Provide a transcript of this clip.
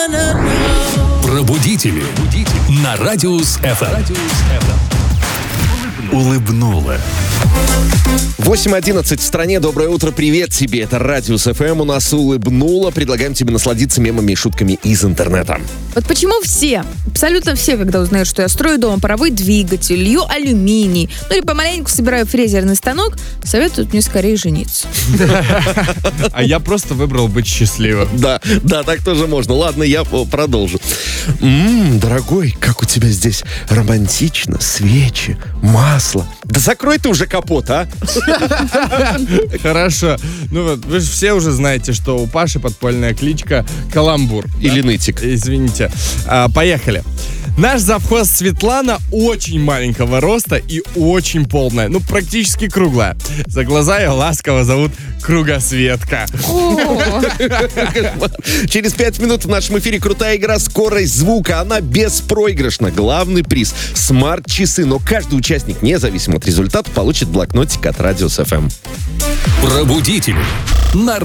Пробудители на Радиус FM. Улыбнула. 8:11 в стране. Доброе утро, привет тебе. Это Радиус ФМ. У нас улыбнуло. Предлагаем тебе насладиться мемами и шутками из интернета. Вот почему все, абсолютно все, когда узнают, что я строю дома паровой двигатель, лью алюминий, ну или помаленьку собираю фрезерный станок, советуют мне скорее жениться. А я просто выбрал быть счастливым. Да, так тоже можно. Ладно, я продолжу. Дорогой, как у тебя здесь романтично, свечи, масло. Да закрой ты уже капот, а? Хорошо. Ну вот, вы же все уже знаете, что у Паши подпольная кличка Каламбур. Или Нытик. Извините. Поехали. Наш завхоз Светлана очень маленького роста и очень полная. Ну, практически круглая. За глаза ее ласково зовут Кругосветка. Через 5 минут в нашем эфире крутая игра «Скорость звука». Она беспроигрышна. Главный приз – смарт-часы. Но каждый участник, независимо от результата, получит блокнотик от Радиус ФМ. Пробудители на